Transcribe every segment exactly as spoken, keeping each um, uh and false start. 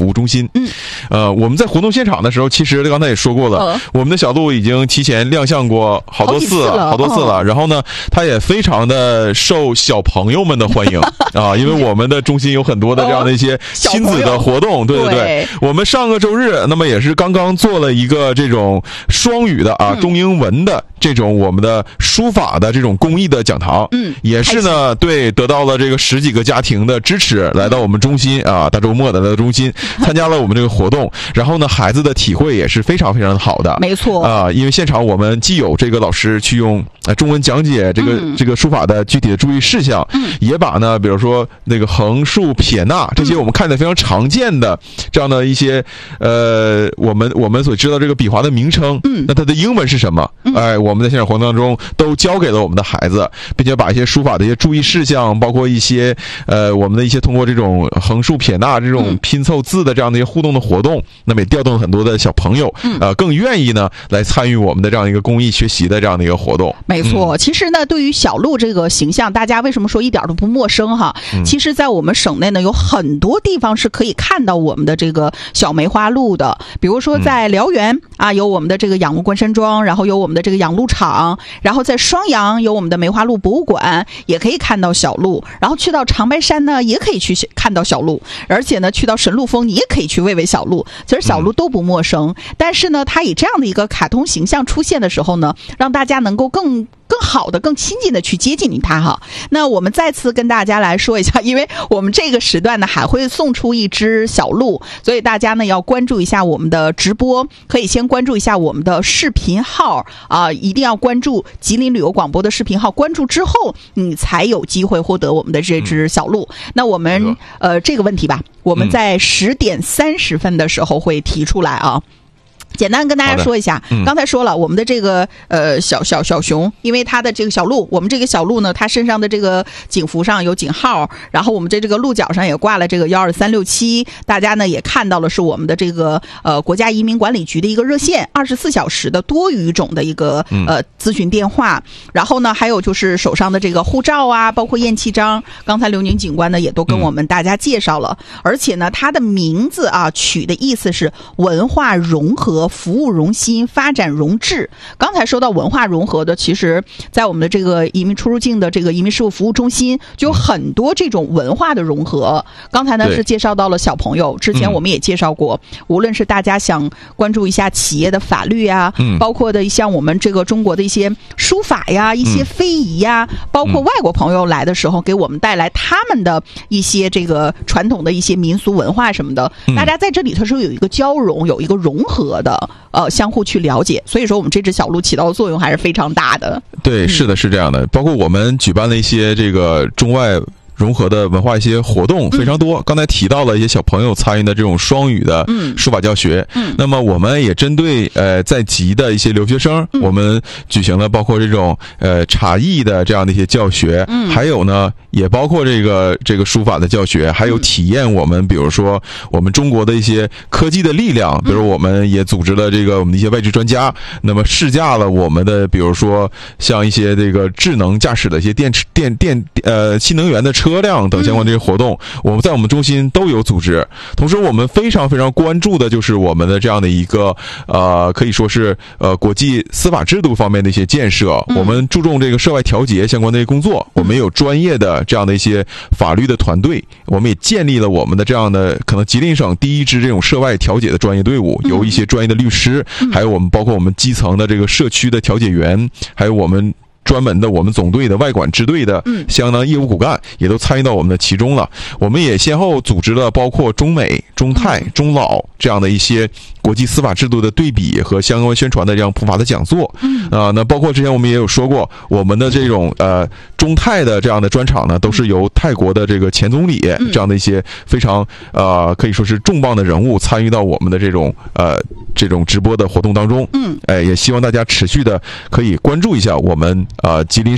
服务中心。 嗯， 呃，我们在活动现场的时候，其实刚才也说过了，呃、我们的小鹿已经提前亮相过好多次了，好多次了。哦、然后呢，它也非常的受小朋友们的欢迎啊，因为我们的中心有很多的这样的一些亲子的活动，对对 对, 对。我们上个周日，那么也是刚刚做了一个这种双语的啊、嗯、中英文的这种我们的书法的这种公益的讲堂，嗯，也是呢，对，得到了这个十几个家庭的支持，来到我们中心啊，大周末的来到中心参加了我们这个活动，然后呢，孩子的体会也是非常非常的好的， 没错啊，因为现场我们既有这个老师去用呃中文讲解这个、嗯、这个书法的具体的注意事项，嗯，也把呢，比如说那个横竖撇捺这些我们看的非常常见的这样的一些呃，我们我们所知道这个笔划的名称，嗯，那它的英文是什么？嗯、哎，我们在现场活动当中都教给了我们的孩子，并且把一些书法的一些注意事项，包括一些呃我们的一些通过这种横竖撇捺这种拼凑字的这样的一些互动的活动，那么也调动了很多的小朋友，呃，更愿意呢来参与我们的这样一个公益学习的这样的一个活动。 没错，嗯、其实呢，对于小鹿这个形象，大家为什么说一点都不陌生哈？嗯、其实，在我们省内呢，有很多地方是可以看到我们的这个小梅花鹿的，比如说在辽源、嗯、啊，有我们的这个养鹿关山庄，然后有我们的这个养鹿场，然后在双阳有我们的梅花鹿博物馆，也可以看到小鹿。然后去到长白山呢，也可以去看到小鹿，而且呢，去到神鹿峰，你也可以去喂喂小鹿。其实小鹿都不陌生，嗯、但是呢，它以这样的一个卡通形象出现的时候呢，让大家能够更。更好的、更亲近的去接近它哈。那我们再次跟大家来说一下，因为我们这个时段呢还会送出一只小鹿，所以大家呢要关注一下我们的直播，可以先关注一下我们的视频号啊、呃，一定要关注吉林旅游广播的视频号，关注之后你才有机会获得我们的这只小鹿。嗯、那我们呃这个问题吧，我们在十点三十分的时候会提出来啊。简单跟大家说一下，嗯、刚才说了，我们的这个呃小小小熊，因为它的这个小鹿，我们这个小鹿呢，它身上的这个警服上有警号，然后我们的这个鹿角上也挂了这个幺二三六七，大家呢也看到了是我们的这个呃国家移民管理局的一个热线，二十四小时的多语种的一个呃咨询电话，然后呢还有就是手上的这个护照啊，包括验气章，刚才刘宁警官呢也都跟我们大家介绍了，嗯、而且呢它的名字啊取的意思是文化融合。服务融心，发展融智。刚才说到文化融合的，其实在我们的这个移民出入境的这个移民事务服务中心，就有很多这种文化的融合。刚才呢是介绍到了小朋友，之前我们也介绍过，嗯、无论是大家想关注一下企业的法律啊，嗯、包括的像我们这个中国的一些书法呀、一些非遗呀，嗯、包括外国朋友来的时候，给我们带来他们的一些这个传统的一些民俗文化什么的，嗯、大家在这里头是有一个交融，有一个融合的。呃，相互去了解，所以说我们这只小鹿起到的作用还是非常大的。 对，是的，是这样的。包括我们举办了一些这个中外融合的文化一些活动非常多，嗯、刚才提到了一些小朋友参与的这种双语的书法教学。嗯，那么我们也针对呃在籍的一些留学生，嗯、我们举行了包括这种呃茶艺的这样的一些教学，嗯、还有呢也包括这个这个书法的教学，还有体验我们比如说我们中国的一些科技的力量，比如我们也组织了这个我们的一些外籍专家，那么试驾了我们的比如说像一些这个智能驾驶的一些电池电电呃新能源的车。车辆等相关这些活动，嗯、我们在我们中心都有组织。同时，我们非常非常关注的就是我们的这样的一个呃，可以说是呃国际司法制度方面的一些建设。嗯、我们注重这个涉外调解相关的一些工作，我们有专业的这样的一些法律的团队，我们也建立了我们的这样的可能吉林省第一支这种涉外调解的专业队伍，有一些专业的律师，还有我们包括我们基层的这个社区的调解员，还有我们。专门的我们总队的外管支队的相当业务骨干也都参与到我们的其中了。我们也先后组织了包括中美、中泰、中老这样的一些国际司法制度的对比和相关宣传的这样普法的讲座。嗯啊、呃，那包括之前我们也有说过，我们的这种呃中泰的这样的专场呢，都是由泰国的这个前总理这样的一些非常呃可以说是重磅的人物参与到我们的这种呃这种直播的活动当中。嗯，哎，也希望大家持续的可以关注一下我们。呃，吉林省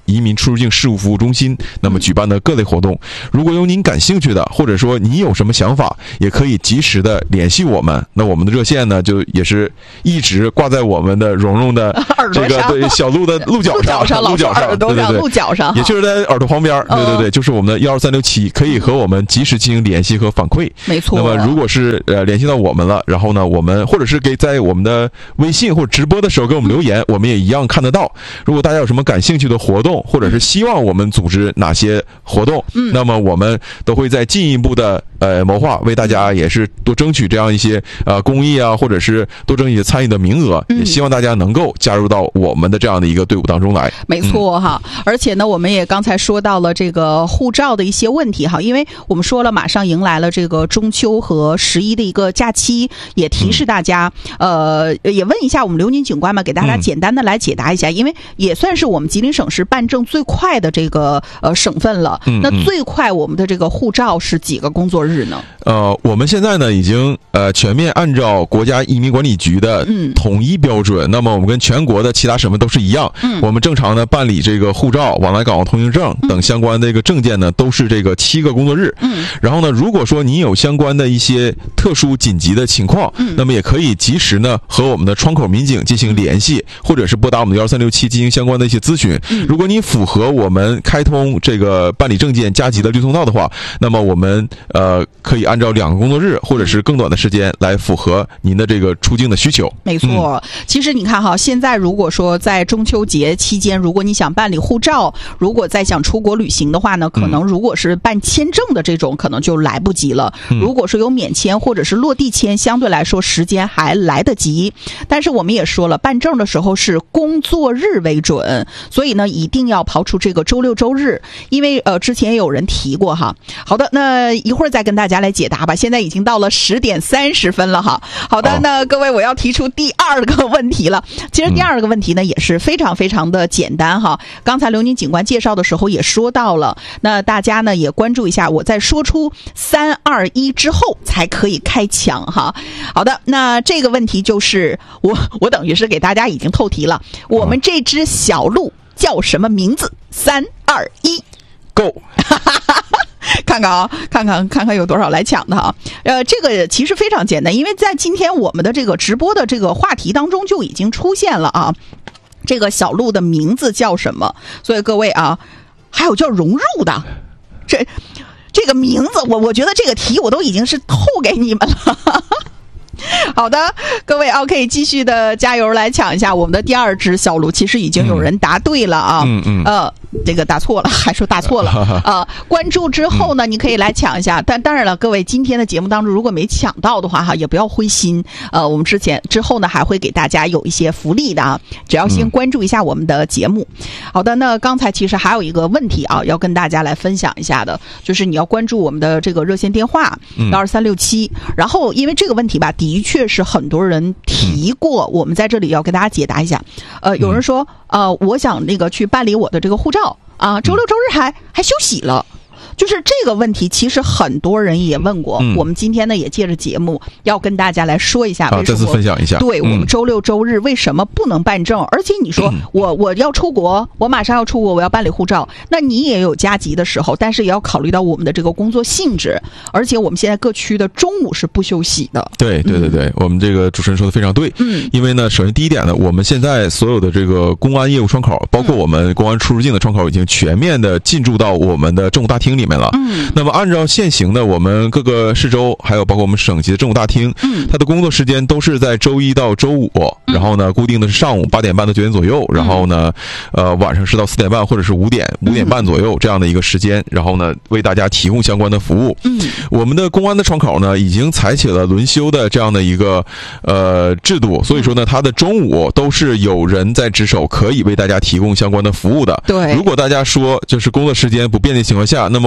移民出入境事务服务中心那么举办的各类活动。如果有您感兴趣的，或者说你有什么想法，也可以及时的联系我们。那我们的热线呢，就也是一直挂在我们的蓉蓉的这个对小鹿的鹿角上，鹿角上，对对对， 鹿角上， 也就是在耳朵旁边。对对对，就是我们的幺二三六七，可以和我们及时进行联系和反馈。 没错。 那么如果是呃联系到我们了，然后呢，我们或者是给在我们的微信或者直播的时候给我们留言，我们也一样看得到。如果大家有什么感兴趣的活动，或者是希望我们组织哪些活动，嗯，那么我们都会在进一步的呃谋划，为大家也是多争取这样一些呃公益啊，或者是多争取一些参与的名额，嗯，也希望大家能够加入到我们的这样的一个队伍当中来。 没错哈，嗯，而且呢，我们也刚才说到了这个护照的一些问题哈，因为我们说了马上迎来了这个中秋和十一的一个假期，也提示大家，嗯，呃，也问一下我们刘宁警官嘛，给大家简单的来解答一下，嗯，因为也算是我们吉林省是办证最快的这个呃省份了。嗯，那最快我们的这个护照是几个工作日呢？ 呃，我们现在呢已经呃全面按照国家移民管理局的统一标准，嗯，那么我们跟全国的其他省份都是一样。嗯，我们正常的办理这个护照、往来港澳通行证等相关的这个证件呢，都是这个七个工作日。嗯，然后呢，如果说你有相关的一些特殊紧急的情况，嗯，那么也可以及时呢和我们的窗口民警进行联系，或者是拨打我们的幺二三六七进行相关的一些咨询。嗯，如果你符合我们开通这个办理证件加急的绿通道的话，那么我们呃可以按照两个工作日或者是更短的时间来符合您的这个出境的需求。 没错，嗯，其实你看哈，现在如果说在中秋节期间，如果你想办理护照，如果再想出国旅行的话呢，可能如果是办签证的这种，可能就来不及了。嗯，如果是有免签或者是落地签，相对来说时间还来得及。但是我们也说了，办证的时候是工作日为准，所以呢，一定要刨除这个周六周日，因为呃之前也有人提过哈。好的，那一会儿再跟大家来解答吧。现在已经到了十点三十分了哈。好的，那各位我要提出第二个问题了。其实第二个问题呢也是非常非常的简单哈。刚才刘宁警官介绍的时候也说到了，那大家呢也关注一下，我在说出三二一之后才可以开抢哈。好的，那这个问题就是我我等于是给大家已经透题了。我们这只小鹿叫什么名字？三二一 ，Go！ 看看啊，看看看看有多少来抢的哈。呃，这个其实非常简单，因为在今天我们的这个直播的这个话题当中就已经出现了啊。这个小鹿的名字叫什么？所以各位啊，还有叫融入的，这这个名字，我我觉得这个题我都已经是透给你们了。好的，各位 OK， 继续的加油来抢一下我们的第二只小鹿。其实已经有人答对了啊，嗯嗯，呃，这个答错了，还说答错了啊、呃。关注之后呢，你可以来抢一下。但当然了，各位今天的节目当中如果没抢到的话哈，也不要灰心。呃，我们之前之后呢还会给大家有一些福利的啊，只要先关注一下我们的节目。好的，那刚才其实还有一个问题啊，要跟大家来分享一下的，就是你要关注我们的这个热线电话幺二三六七。然后因为这个问题吧，的确是很多人提过，我们在这里要跟大家解答一下。呃，有人说，呃，我想那个去办理我的这个护照啊，周六周日还还休息了。就是这个问题，其实很多人也问过。嗯、我们今天呢，也借着节目要跟大家来说一下，为什么、啊、 这次分享一下， 对、嗯、我们周六周日为什么不能办证？而且你说、嗯、我我要出国，我马上要出国，我要办理护照，那你也有加急的时候，但是也要考虑到我们的这个工作性质，而且我们现在各区的中午是不休息的。 对对对对，嗯、我们这个主持人说的非常对。嗯，因为呢，首先第一点呢，我们现在所有的这个公安业务窗口，包括我们公安出入境的窗口，已经全面的进驻到我们的政务大厅里面了。嗯，那么按照现行的我们各个市州，还有包括我们省级的政务大厅，嗯，它的工作时间都是在周一到周五，嗯、然后呢，固定的是上午八点半到九点左右，然后呢，呃，晚上是到四点半或者是五点五点半左右这样的一个时间，然后呢，为大家提供相关的服务。嗯，我们的公安的窗口呢，已经采取了轮休的这样的一个呃制度，所以说呢，它的中午都是有人在值守，可以为大家提供相关的服务的。对，如果大家说就是工作时间不便的情况下，那么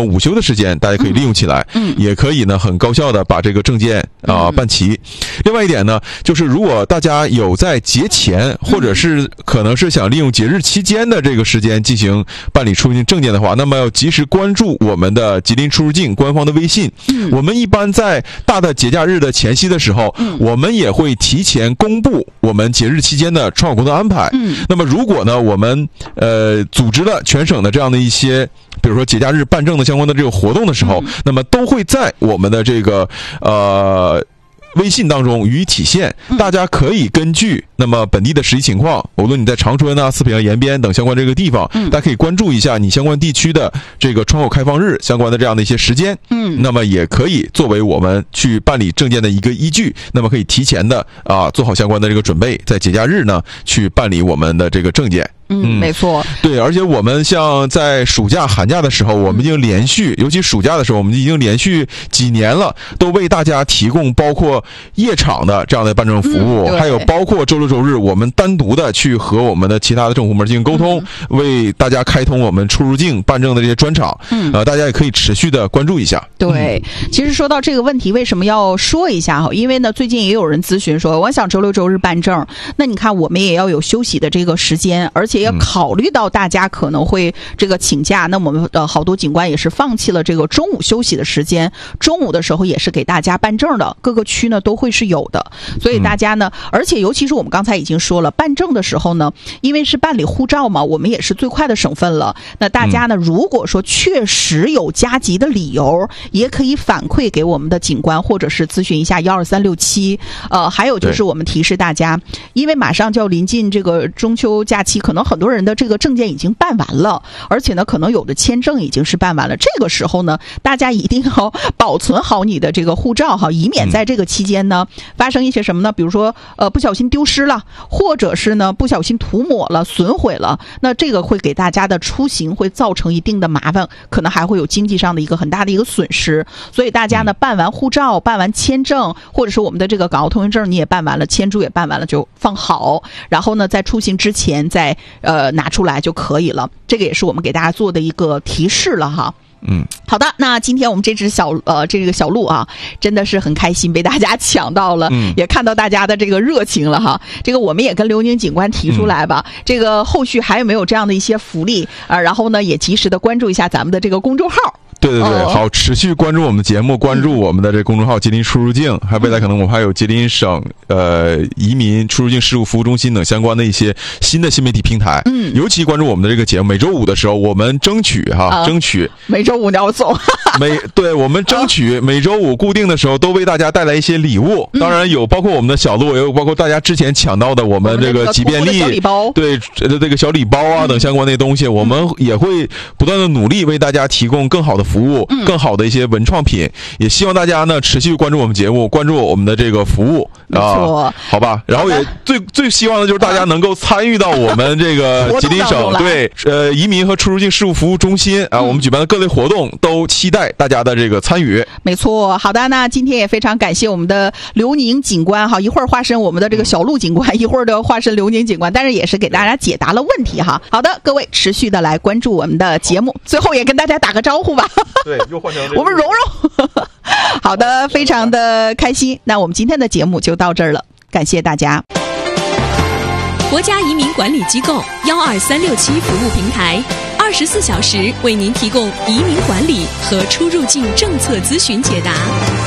午休的时间，大家可以利用起来， 嗯， 也可以呢很高效的把这个证件啊、呃、办齐。另外一点呢，就是如果大家有在节前或者是可能是想利用节日期间的这个时间进行办理出入境证件的话，那么要及时关注我们的吉林出入境官方的微信。 嗯， 我们一般在大的节假日的前夕的时候，嗯，我们也会提前公布我们节日期间的窗口工作安排。 嗯， 那么如果呢，我们呃组织了全省的这样的一些，比如说节假日办证的相关的这个活动的时候，嗯，那么都会在我们的这个呃微信当中予以体现。大家可以根据那么本地的实际情况，无论你在长春啊、四平啊、延边等相关这个地方，嗯，大家可以关注一下你相关地区的这个窗口开放日相关的这样的一些时间，嗯，那么也可以作为我们去办理证件的一个依据。那么可以提前的啊做好相关的这个准备，在节假日呢去办理我们的这个证件。 嗯，没错， 对，而且我们像在暑假、寒假的时候，我们已经连续，尤其暑假的时候，我们已经连续几年了，都为大家提供包括夜场的这样的办证服务，嗯，还有包括周六周日，我们单独的去和我们的其他的政府部门进行沟通，嗯，为大家开通我们出入境办证的这些专场。嗯，呃，大家也可以持续的关注一下。 对，嗯，其实说到这个问题，为什么要说一下哈？因为呢，最近也有人咨询说，我想周六周日办证，那你看我们也要有休息的这个时间，而且也考虑到大家可能会这个请假，那我们的好多警官也是放弃了这个中午休息的时间，中午的时候也是给大家办证的，各个区呢都会是有的。所以大家呢，而且尤其是我们刚才已经说了，办证的时候呢，因为是办理护照嘛，我们也是最快的省份了。那大家呢，如果说确实有加急的理由，也可以反馈给我们的警官，或者是咨询一下幺二三六七。呃，还有就是我们提示大家，因为马上就要临近这个中秋假期，可能很多人的这个证件已经办完了，而且呢，可能有的签证已经是办完了。这个时候呢，大家一定要保存好你的这个护照哈，以免在这个期间呢发生一些什么呢？比如说呃不小心丢失了，或者是呢不小心涂抹了、损毁了，那这个会给大家的出行会造成一定的麻烦，可能还会有经济上的一个很大的一个损失。所以大家呢办完护照、办完签证，或者是我们的这个港澳通行证你也办完了，签注也办完了，就放好，然后呢在出行之前再呃拿出来就可以了。这个也是我们给大家做的一个提示了哈。 嗯， 好的，那今天我们这只小呃这个小鹿啊，真的是很开心被大家抢到了，嗯，也看到大家的这个热情了哈。这个我们也跟刘宁警官提出来吧，嗯，这个后续还有没有这样的一些福利啊？然后呢，也及时的关注一下咱们的这个公众号。 对对对，哦，好，持续关注我们的节目，关注我们的这公众号吉林出入境，还未来可能我们还有吉林省呃移民出入境事务服务中心等相关的一些新的新媒体平台。嗯，尤其关注我们的这个节目，每周五的时候，我们争取哈，啊，争取每周五要走。 每对我们争取每周五固定的时候，都为大家带来一些礼物。当然有包括我们的小鹿，也有包括大家之前抢到的我们这个吉便利对这个小礼包啊等相关的东西，我们也会不断的努力为大家提供更好的服务，嗯，更好的一些文创品，也希望大家呢持续关注我们节目，关注我们的这个服务啊，好吧。然后也最最希望的就是大家能够参与到我们这个吉林省对呃移民和出入境事务服务中心啊，我们举办的各类活动，都期待大家的这个参与。 没错，好的，那今天也非常感谢我们的刘宁警官哈，一会儿化身我们的这个小鹿警官，嗯，一会儿的化身刘宁警官，但是也是给大家解答了问题哈。好的，各位持续的来关注我们的节目，最后也跟大家打个招呼吧。 对，又换成这个我们蓉蓉。好的，非常的开心。那我们今天的节目就到这儿了，感谢大家。 国家移民管理机构幺二三六七服务平台，二十四小时为您提供移民管理和出入境政策咨询解答。